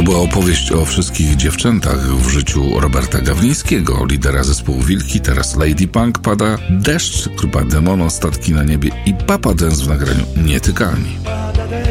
była opowieść o wszystkich dziewczętach w życiu Roberta Gawlińskiego, lidera zespołu Wilki. Teraz Lady Punk, pada deszcz, grupa Demono, statki na niebie i Papa Dance w nagraniu Nietykalni.